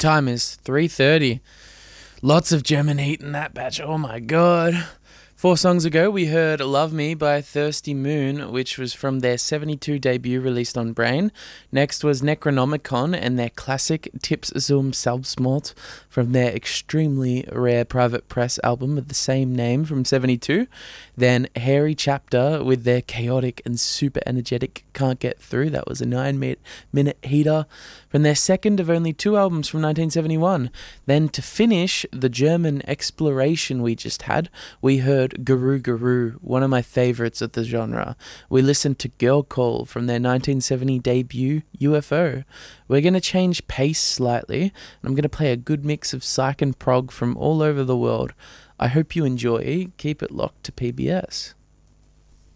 Time is 3:30. Lots of German heat in that batch. Oh my god. 4 songs ago, we heard Love Me by Thirsty Moon, which was from their 72 debut released on Brain. Next was Necronomicon and their classic Tipps zum Selbstmord from their extremely rare Private Press album of the same name from 72. Then Hairy Chapter with their chaotic and super energetic Can't Get Through. That was a 9-minute heater from their second of only 2 albums from 1971. Then to finish the German exploration we just had, we heard Guru Guru, one of my favourites of the genre. We listened to Girl Call from their 1970 debut, UFO. We're going to change pace slightly, and I'm going to play a good mix of psych and prog from all over the world. I hope you enjoy. Keep it locked to PBS.